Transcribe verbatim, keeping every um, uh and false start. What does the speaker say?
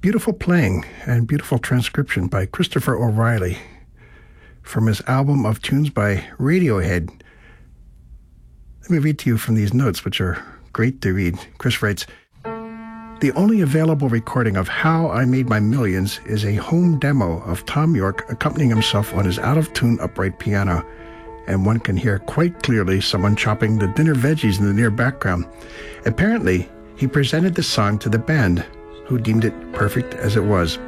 beautiful playing and beautiful transcription by Christopher O'Reilly from his album of tunes by Radiohead. Let me read to you from these notes, which are great to read. Chris writes, "The only available recording of How I Made My Millions is a home demo of Thom Yorke accompanying himself on his out-of-tune upright piano, and one can hear quite clearly someone chopping the dinner veggies in the near background. Apparently, he presented the song to the band, who deemed it perfect as it was.